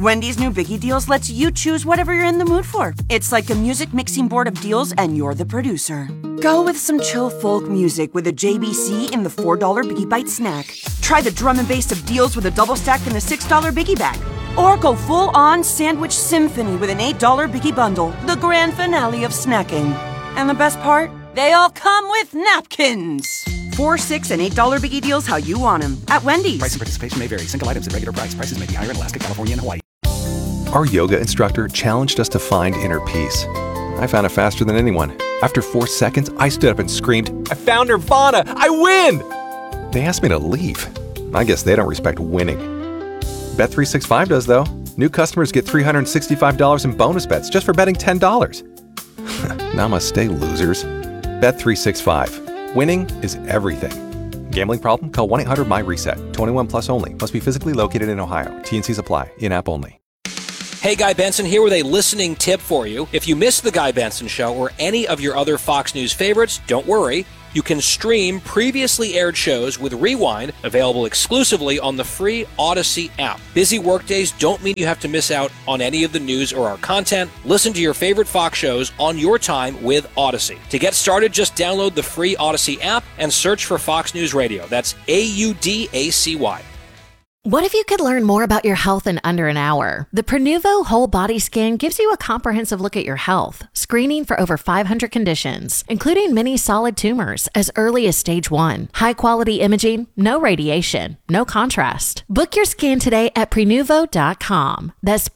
Wendy's new Biggie Deals lets you choose whatever you're in the mood for. It's like a music mixing board of deals, and you're the producer. Go with some chill folk music with a JBC in the $4 Biggie Bite snack. Try the drum and bass of deals with a double stack in the $6 Biggie Bag. Or go full-on sandwich symphony with an $8 Biggie Bundle, the grand finale of snacking. And the best part? They all come with napkins. $4, $6, and $8 Biggie Deals how you want them at Wendy's. Price and participation may vary. Single items at regular price. Prices may be higher in Alaska, California, and Hawaii. Our yoga instructor challenged us to find inner peace. I found it faster than anyone. After 4 seconds, I stood up and screamed, "I found Nirvana! I win!" They asked me to leave. I guess they don't respect winning. Bet365 does, though. New customers get $365 in bonus bets just for betting $10. Namaste, losers. Bet365. Winning is everything. Gambling problem? Call 1-800-MY-RESET. 21 plus only. Must be physically located in Ohio. T&Cs apply. In-app only. Hey, Guy Benson here with a listening tip for you. If you missed The Guy Benson Show or any of your other Fox News favorites, don't worry. You can stream previously aired shows with Rewind, available exclusively on the free Odyssey app. Busy workdays don't mean you have to miss out on any of the news or our content. Listen to your favorite Fox shows on your time with Odyssey. To get started, just download the free Odyssey app and search for Fox News Radio. That's AUDACY. What if you could learn more about your health in under an hour? The Prenuvo Whole Body Scan gives you a comprehensive look at your health, screening for over 500 conditions, including many solid tumors as early as stage 1. High-quality imaging, no radiation, no contrast. Book your scan today at Prenuvo.com. That's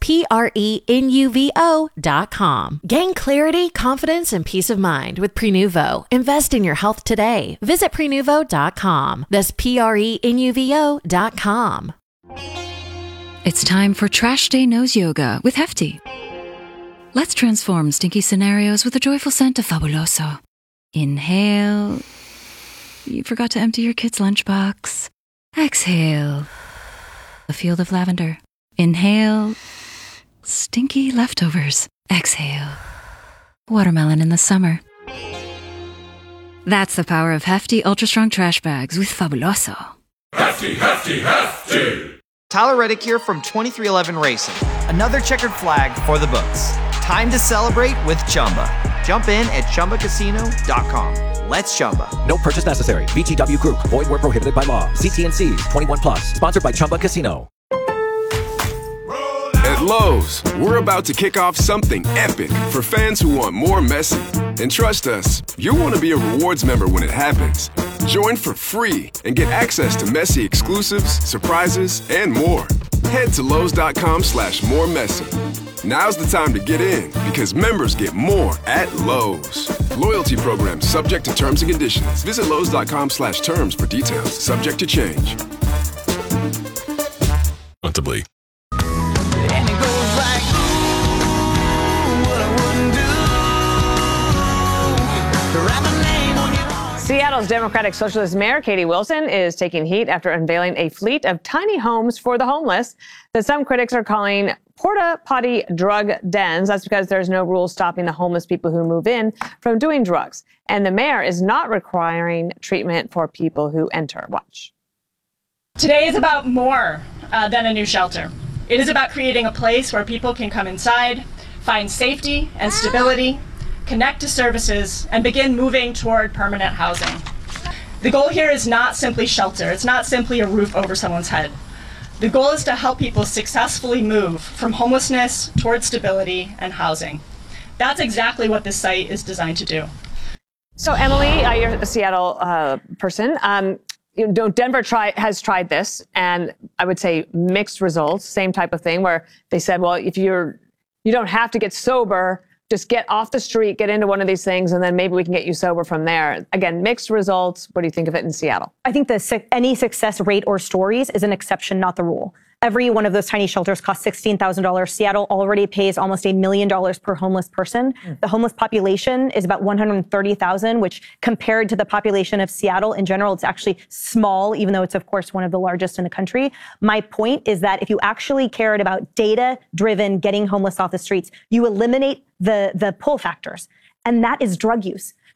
Prenuvo.com. Gain clarity, confidence, and peace of mind with Prenuvo. Invest in your health today. Visit Prenuvo.com. That's Prenuvo.com. It's time for Trash Day Nose Yoga with Hefty. Let's transform stinky scenarios with a joyful scent of Fabuloso. Inhale. You forgot to empty your kid's lunchbox. Exhale. A field of lavender. Inhale. Stinky leftovers. Exhale. Watermelon in the summer. That's the power of Hefty Ultra Strong Trash Bags with Fabuloso. Hefty, Hefty, Hefty! Tyler Reddick here from 2311 Racing. Another checkered flag for the books. Time to celebrate with Chumba. Jump in at ChumbaCasino.com. Let's Chumba. No purchase necessary. VGW Group. Void where prohibited by law. CT&Cs. 21 plus. Sponsored by Chumba Casino. At Lowe's, we're about to kick off something epic for fans who want more Messi. And trust us, you'll want to be a rewards member when it happens. Join for free and get access to Messi exclusives, surprises, and more. Head to Lowe's.com/moremessy. Now's the time to get in because members get more at Lowe's. Loyalty program subject to terms and conditions. Visit Lowe's.com/terms for details. Subject to change. Responsibly. And it goes like, ooh, what I wouldn't do to write my name on your arm. Seattle's Democratic Socialist Mayor Katie Wilson is taking heat after unveiling a fleet of tiny homes for the homeless that some critics are calling porta potty drug dens. That's because there's no rule stopping the homeless people who move in from doing drugs. And the mayor is not requiring treatment for people who enter. Watch. Today is about more than a new shelter. It is about creating a place where people can come inside, find safety and stability, connect to services, and begin moving toward permanent housing. The goal here is not simply shelter. It's not simply a roof over someone's head. The goal is to help people successfully move from homelessness toward stability and housing. That's exactly what this site is designed to do. So Emily, you're a Seattle person. Denver has tried this, and I would say mixed results, same type of thing, where they said, well, if you don't have to get sober, just get off the street, get into one of these things, and then maybe we can get you sober from there. Again, mixed results. What do you think of it in Seattle? I think any success rate or stories is an exception, not the rule. Every one of those tiny shelters costs $16,000. Seattle already pays almost $1 million per homeless person. The homeless population is about 130,000, which compared to the population of Seattle in general, it's actually small, even though it's, of course, one of the largest in the country. My point is that if you actually cared about data-driven getting homeless off the streets, you eliminate the pull factors, and that is drug use.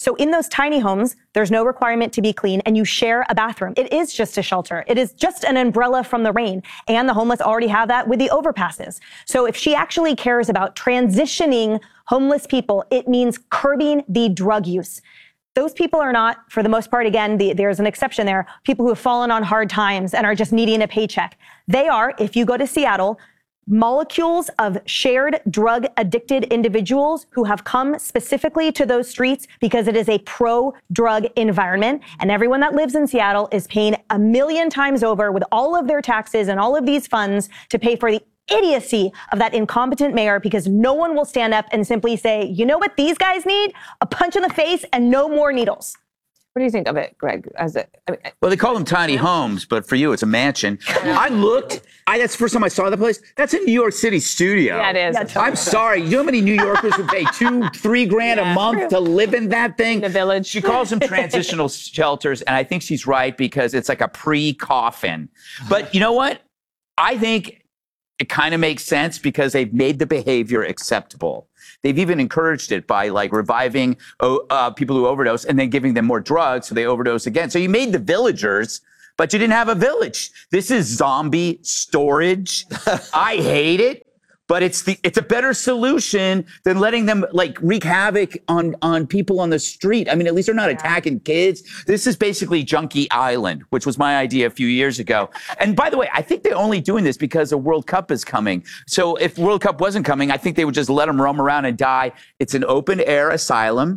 So in those tiny homes, there's no requirement to be clean, and you share a bathroom. It is just a shelter. It is just an umbrella from the rain. And the homeless already have that with the overpasses. So if she actually cares about transitioning homeless people, it means curbing the drug use. Those people are not, for the most part, again, there's an exception there, people who have fallen on hard times and are just needing a paycheck. They are, if you go to Seattle, molecules of shared drug-addicted individuals who have come specifically to those streets because it is a pro-drug environment. And everyone that lives in Seattle is paying 1 million times over with all of their taxes and all of these funds to pay for the idiocy of that incompetent mayor, because no one will stand up and simply say, you know what these guys need? A punch in the face and no more needles. What do you think of it, Greg? Well, they call them tiny homes, but for you, it's a mansion. I looked. That's the first time I saw the place. That's a New York City studio. Yeah, it is. I'm sorry. You know how many New Yorkers would pay $2-3 grand a month to live in that thing? The village. She calls them transitional shelters, and I think she's right because it's like a pre-coffin. But you know what? I think it kind of makes sense because they've made the behavior acceptable. They've even encouraged it by like reviving people who overdose and then giving them more drugs so they overdose again. So you made the villagers, but you didn't have a village. This is zombie storage. I hate it, but it's a better solution than letting them like wreak havoc on people on the street. I mean, at least they're not attacking kids. This is basically Junkie Island, which was my idea a few years ago. And by the way, I think they're only doing this because the World Cup is coming. So if World Cup wasn't coming, I think they would just let them roam around and die. It's an open air asylum.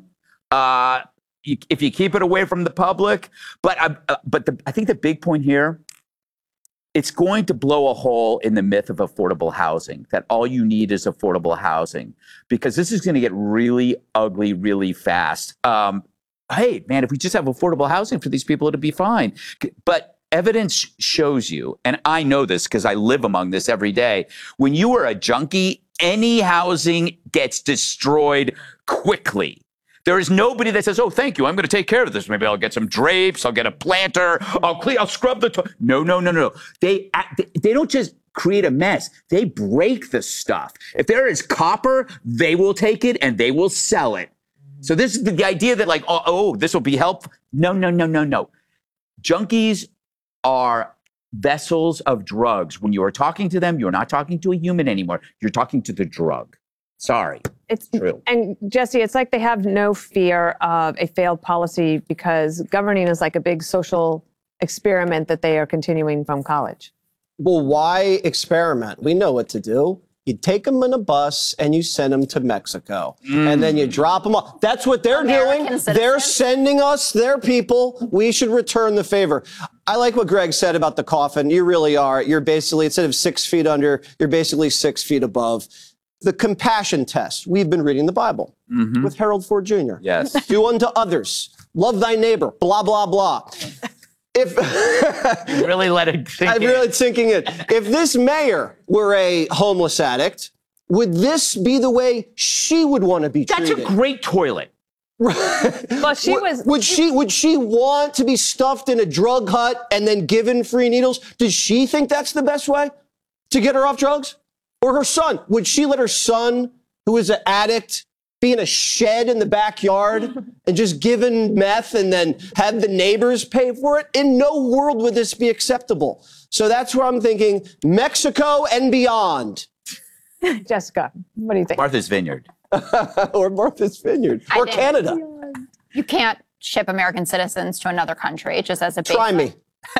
If you keep it away from the public, but I think the big point here, it's going to blow a hole in the myth of affordable housing, that all you need is affordable housing, because this is going to get really ugly really fast. Hey, man, if we just have affordable housing for these people, it'll be fine. But evidence shows you, and I know this because I live among this every day, when you are a junkie, any housing gets destroyed quickly. There is nobody that says, oh, thank you, I'm going to take care of this. Maybe I'll get some drapes, I'll get a planter, I'll scrub the No. They don't just create a mess. They break the stuff. If there is copper, they will take it and they will sell it. So this is the idea that like, oh, this will be helpful. No. Junkies are vessels of drugs. When you are talking to them, you're not talking to a human anymore. You're talking to the drug. Sorry. It's true. And Jesse, it's like they have no fear of a failed policy because governing is like a big social experiment that they are continuing from college. Well, why experiment? We know what to do. You take them in a bus and you send them to Mexico. And then you drop them off. That's what they're doing. They're sending us their people. We should return the favor. I like what Greg said about the coffin. You really are. You're basically, instead of 6 feet under, you're basically 6 feet above. The compassion test. We've been reading the Bible with Harold Ford Jr. Yes. Do unto others. Love thy neighbor. Blah, blah, blah. If really let it sink in. Really sinking in. If this mayor were a homeless addict, would this be the way she would want to be treated? That's a great toilet. Well, Would she want to be stuffed in a drug hut and then given free needles? Does she think that's the best way to get her off drugs? Or her son? Would she let her son, who is an addict, be in a shed in the backyard and just given meth and then have the neighbors pay for it? In no world would this be acceptable. So that's where I'm thinking Mexico and beyond. Jessica, what do you think? Martha's Vineyard. Or Martha's Vineyard. Or Canada. You can't ship American citizens to another country just as a baseline. Try me.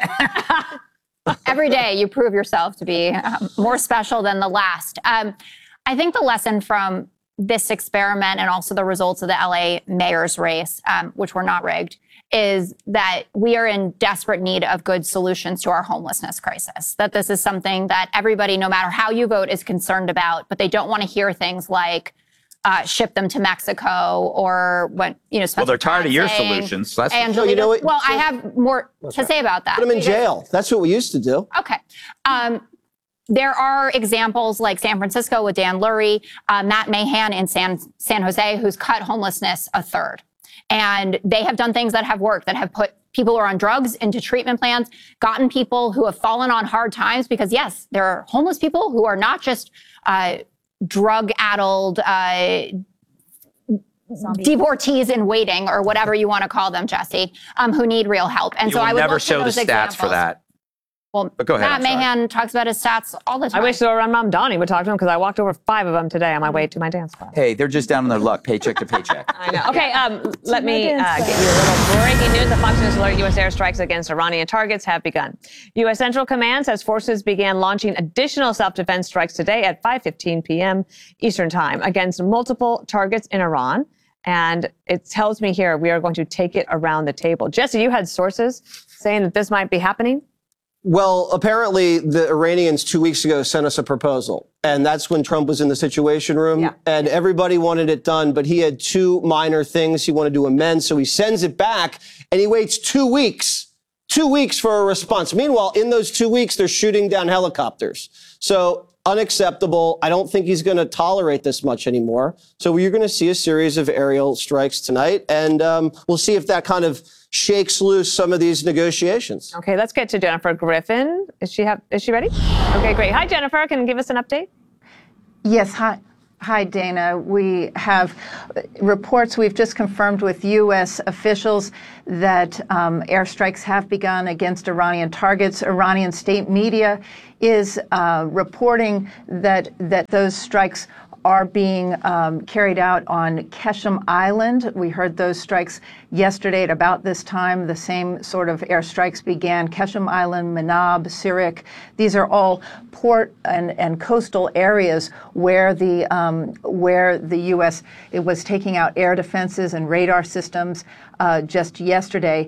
Every day you prove yourself to be more special than the last. I think the lesson from this experiment and also the results of the LA mayor's race, which were not rigged, is that we are in desperate need of good solutions to our homelessness crisis. That this is something that everybody, no matter how you vote, is concerned about, but they don't want to hear things like ship them to Mexico or what, well, they're tired of your solutions. That's Angelina, well, I have more to say about that. Put them in jail. That's what we used to do. Okay. There are examples like San Francisco with Dan Lurie, Matt Mahan in San Jose, who's cut homelessness a third. And they have done things that have worked, that have put people who are on drugs into treatment plans, gotten people who have fallen on hard times, because yes, there are homeless people who are not just drug-addled, deportees in waiting or whatever you want to call them, Jesse, who need real help. And You so will I would never look to show the those stats examples. for that. Well, But go ahead, Matt I'm sorry. Mahan talks about his stats all the time. I wish the run mom Donnie would talk to him because I walked over 5 of them today on my way to my dance class. Hey, they're just down on their luck, paycheck to paycheck. I know. Okay, let me get you a little breaking news. The Fox News alert: U.S. airstrikes against Iranian targets have begun. U.S. Central Command says forces began launching additional self-defense strikes today at 5:15 p.m. Eastern Time against multiple targets in Iran. And it tells me here we are going to take it around the table. Jesse, you had sources saying that this might be happening? Well, apparently the Iranians 2 weeks ago sent us a proposal. And that's when Trump was in the Situation Room. And everybody wanted it done, but he had 2 minor things he wanted to amend. So he sends it back and he waits 2 weeks. 2 weeks for a response. Meanwhile, in those 2 weeks, they're shooting down helicopters. So unacceptable. I don't think he's going to tolerate this much anymore. So you're going to see a series of aerial strikes tonight. And we'll see if that kind of shakes loose some of these negotiations. Okay, let's get to Jennifer Griffin. Is she ready? Okay, great. Hi, Jennifer. Can you give us an update? Yes, hi, Dana. We have reports we've just confirmed with U.S. officials that airstrikes have begun against Iranian targets. Iranian state media is reporting that those strikes are being carried out on Keshem Island. We heard those strikes yesterday at about this time. The same sort of airstrikes began. Keshem Island, Manab, Sirik. These are all port and coastal areas where the U.S. it was taking out air defenses and radar systems just yesterday.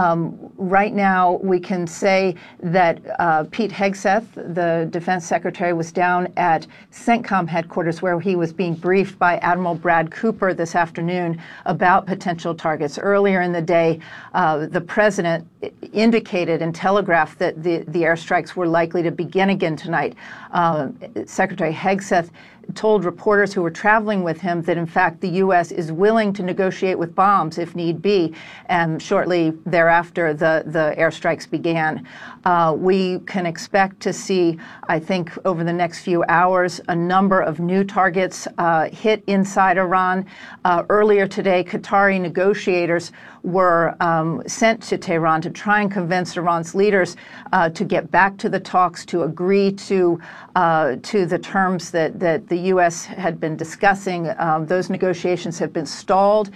Right now, we can say that Pete Hegseth, the defense secretary, was down at CENTCOM headquarters where he was being briefed by Admiral Brad Cooper this afternoon about potential targets. Earlier in the day, the president indicated and telegraphed that the airstrikes were likely to begin again tonight. Secretary Hegseth told reporters who were traveling with him that, in fact, the U.S. is willing to negotiate with bombs if need be. And shortly thereafter, the airstrikes began. We can expect to see, I think, over the next few hours, a number of new targets hit inside Iran. Earlier today, Qatari negotiators were sent to Tehran to try and convince Iran's leaders to get back to the talks, to agree to the terms that the U.S. had been discussing. Those negotiations have been stalled.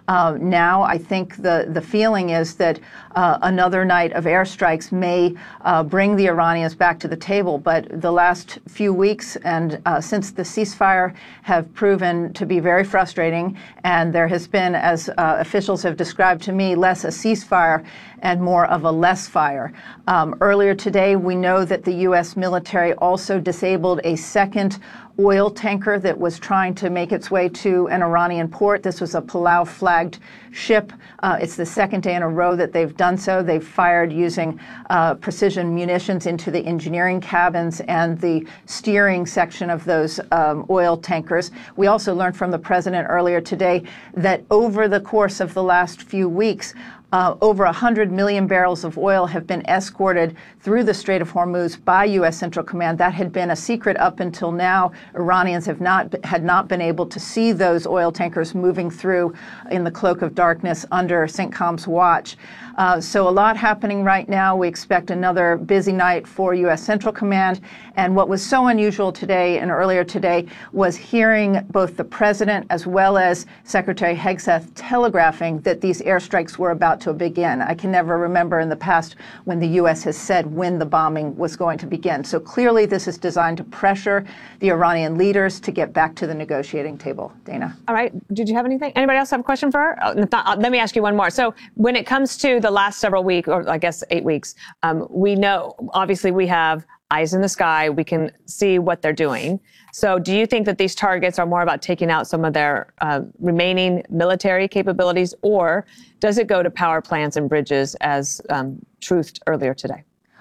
Now, I think the feeling is that another night of airstrikes may bring the Iranians back to the table. But the last few weeks and since the ceasefire have proven to be very frustrating, and there has been, as officials have described to me, less a ceasefire and more of a less fire. Earlier today, we know that the U.S. military also disabled a second oil tanker that was trying to make its way to an Iranian port. This was a Palau-flagged ship. It's the second day in a row that they've done so. They've fired using precision munitions into the engineering cabins and the steering section of those oil tankers. We also learned from the president earlier today that over the course of the last few weeks, over 100 million barrels of oil have been escorted through the Strait of Hormuz by U.S. Central Command. That had been a secret up until now. Iranians had not been able to see those oil tankers moving through in the cloak of darkness under CENTCOM's watch. So a lot happening right now. We expect another busy night for U.S. Central Command. And what was so unusual today and earlier today was hearing both the president as well as Secretary Hegseth telegraphing that these airstrikes were about to begin. I can never remember in the past when the U.S. has said when the bombing was going to begin. So clearly this is designed to pressure the Iranian leaders to get back to the negotiating table. Dana. All right. Did you have anything? Anybody else have a question for her? If not, let me ask you one more. So when it comes to the last several weeks, or I guess 8 weeks, we know, obviously we have eyes in the sky. We can see what they're doing. So do you think that these targets are more about taking out some of their remaining military capabilities, or does it go to power plants and bridges as truthed earlier today?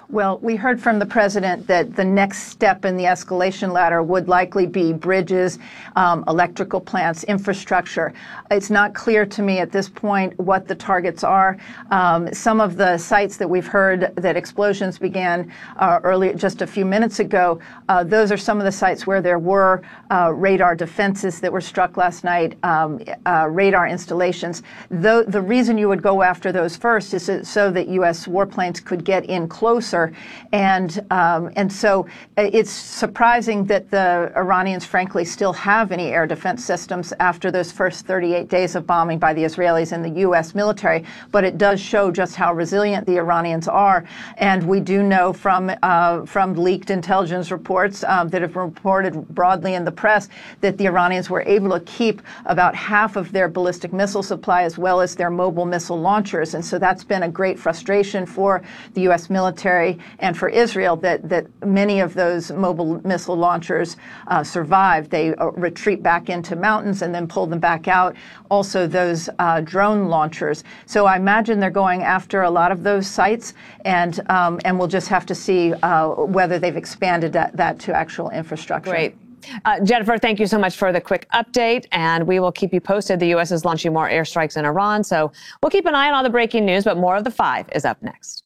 Well, we heard from the president that the next step in the escalation ladder would likely be bridges, electrical plants, infrastructure. It's not clear to me at this point what the targets are. Some of the sites that we've heard that explosions began earlier, just a few minutes ago, those are some of the sites where there were radar defenses that were struck last night, radar installations. The reason you would go after those first is so that U.S. warplanes could get in closer. And so it's surprising that the Iranians, frankly, still have any air defense systems after those first 38 days of bombing by the Israelis and the U.S. military. But it does show just how resilient the Iranians are. And we do know from leaked intelligence reports that have reported broadly in the press that the Iranians were able to keep about half of their ballistic missile supply as well as their mobile missile launchers. And so that's been a great frustration for the U.S. military and for Israel that many of those mobile missile launchers survived. They retreat back into mountains and then pull them back out. Also, those drone launchers. So I imagine they're going after a lot of those sites, and we'll just have to see whether they've expanded that to actual infrastructure. Great. Jennifer, thank you so much for the quick update, and we will keep you posted. The U.S. is launching more airstrikes in Iran, so we'll keep an eye on all the breaking news, but more of the 5 is up next.